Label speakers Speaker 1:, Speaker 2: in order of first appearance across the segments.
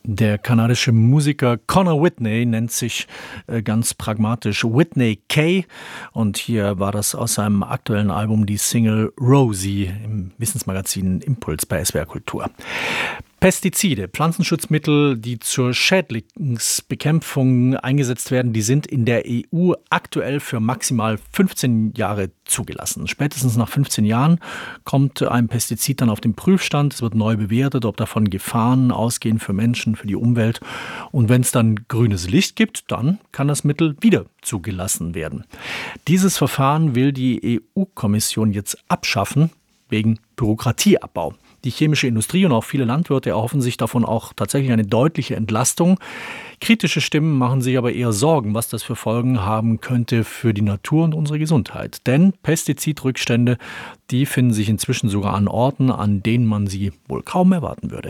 Speaker 1: Der kanadische Musiker Conor Whitney nennt sich ganz pragmatisch Whitney Kay und hier war das aus seinem aktuellen Album die Single Rosie im Wissensmagazin Impuls bei SWR Kultur. Pestizide, Pflanzenschutzmittel, die zur Schädlingsbekämpfung eingesetzt werden, die sind in der EU aktuell für maximal 15 Jahre zugelassen. Spätestens nach 15 Jahren kommt ein Pestizid dann auf den Prüfstand. Es wird neu bewertet, ob davon Gefahren ausgehen für Menschen, für die Umwelt. Und wenn es dann grünes Licht gibt, dann kann das Mittel wieder zugelassen werden. Dieses Verfahren will die EU-Kommission jetzt abschaffen wegen Bürokratieabbau. Die chemische Industrie und auch viele Landwirte erhoffen sich davon auch tatsächlich eine deutliche Entlastung. Kritische Stimmen machen sich aber eher Sorgen, was das für Folgen haben könnte für die Natur und unsere Gesundheit. Denn Pestizidrückstände, die finden sich inzwischen sogar an Orten, an denen man sie wohl kaum erwarten würde.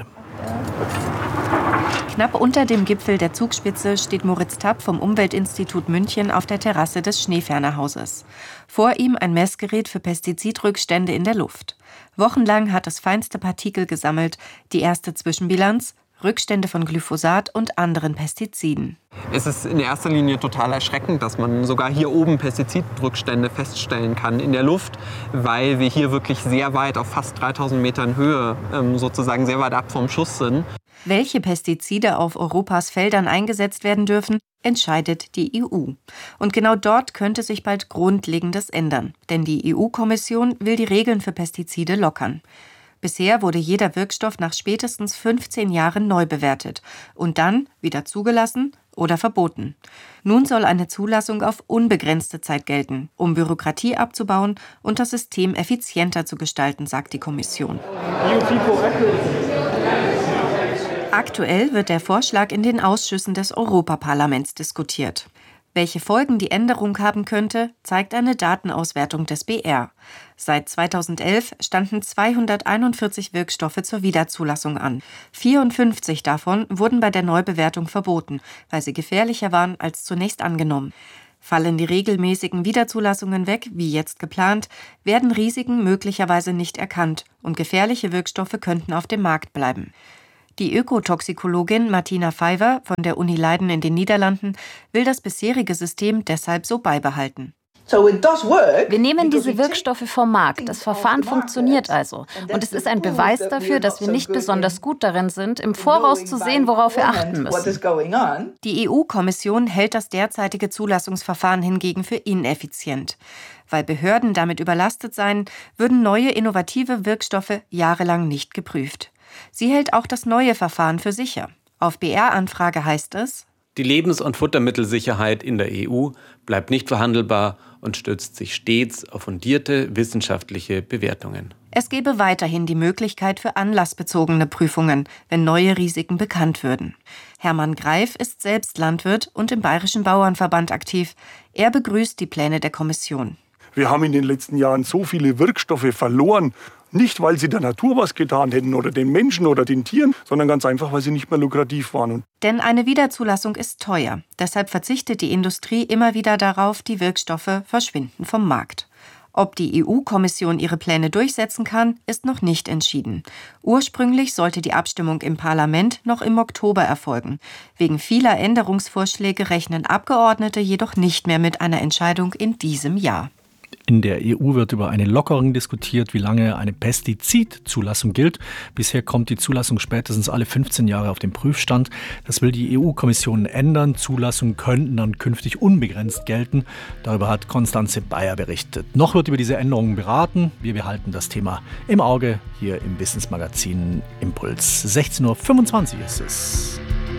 Speaker 2: Knapp unter dem Gipfel der Zugspitze steht Moritz Tapp vom Umweltinstitut München auf der Terrasse des Schneefernerhauses. Vor ihm ein Messgerät für Pestizidrückstände in der Luft. Wochenlang hat es feinste Partikel gesammelt. Die erste Zwischenbilanz: Rückstände von Glyphosat und anderen Pestiziden.
Speaker 3: Es ist in erster Linie total erschreckend, dass man sogar hier oben Pestizidrückstände feststellen kann in der Luft, weil wir hier wirklich sehr weit auf fast 3000 Metern Höhe sozusagen sehr weit ab vom Schuss sind.
Speaker 2: Welche Pestizide auf Europas Feldern eingesetzt werden dürfen, entscheidet die EU. Und genau dort könnte sich bald Grundlegendes ändern. Denn die EU-Kommission will die Regeln für Pestizide lockern. Bisher wurde jeder Wirkstoff nach spätestens 15 Jahren neu bewertet und dann wieder zugelassen oder verboten. Nun soll eine Zulassung auf unbegrenzte Zeit gelten, um Bürokratie abzubauen und das System effizienter zu gestalten, sagt die Kommission. Aktuell wird der Vorschlag in den Ausschüssen des Europaparlaments diskutiert. Welche Folgen die Änderung haben könnte, zeigt eine Datenauswertung des BR. Seit 2011 standen 241 Wirkstoffe zur Wiederzulassung an. 54 davon wurden bei der Neubewertung verboten, weil sie gefährlicher waren als zunächst angenommen. Fallen die regelmäßigen Wiederzulassungen weg, wie jetzt geplant, werden Risiken möglicherweise nicht erkannt und gefährliche Wirkstoffe könnten auf dem Markt bleiben. Die Ökotoxikologin Martina Feiver von der Uni Leiden in den Niederlanden will das bisherige System deshalb so beibehalten.
Speaker 4: Wir nehmen diese Wirkstoffe vom Markt. Das Verfahren funktioniert also. Und es ist ein Beweis dafür, dass wir nicht besonders gut darin sind, im Voraus zu sehen, worauf wir achten müssen.
Speaker 2: Die EU-Kommission hält das derzeitige Zulassungsverfahren hingegen für ineffizient. Weil Behörden damit überlastet seien, würden neue innovative Wirkstoffe jahrelang nicht geprüft. Sie hält auch das neue Verfahren für sicher. Auf BR-Anfrage heißt es:
Speaker 5: Die Lebens- und Futtermittelsicherheit in der EU bleibt nicht verhandelbar und stützt sich stets auf fundierte wissenschaftliche Bewertungen.
Speaker 2: Es gäbe weiterhin die Möglichkeit für anlassbezogene Prüfungen, wenn neue Risiken bekannt würden. Hermann Greif ist selbst Landwirt und im Bayerischen Bauernverband aktiv. Er begrüßt die Pläne der Kommission.
Speaker 6: Wir haben in den letzten Jahren so viele Wirkstoffe verloren. Nicht, weil sie der Natur was getan hätten oder den Menschen oder den Tieren, sondern ganz einfach, weil sie nicht mehr lukrativ waren.
Speaker 2: Denn eine Wiederzulassung ist teuer. Deshalb verzichtet die Industrie immer wieder darauf, die Wirkstoffe verschwinden vom Markt. Ob die EU-Kommission ihre Pläne durchsetzen kann, ist noch nicht entschieden. Ursprünglich sollte die Abstimmung im Parlament noch im Oktober erfolgen. Wegen vieler Änderungsvorschläge rechnen Abgeordnete jedoch nicht mehr mit einer Entscheidung in diesem Jahr.
Speaker 1: In der EU wird über eine Lockerung diskutiert, wie lange eine Pestizidzulassung gilt. Bisher kommt die Zulassung spätestens alle 15 Jahre auf den Prüfstand. Das will die EU-Kommission ändern. Zulassungen könnten dann künftig unbegrenzt gelten. Darüber hat Konstanze Bayer berichtet. Noch wird über diese Änderungen beraten. Wir behalten das Thema im Auge hier im Wissensmagazin Impuls. 16:25 Uhr ist es.